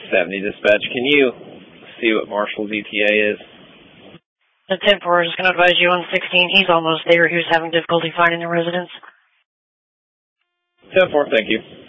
70 dispatch. Can you see what Marshall's ETA is? The 10-4 is going to advise you on 16. He's almost there. He was having difficulty finding the residence. 10-4, thank you.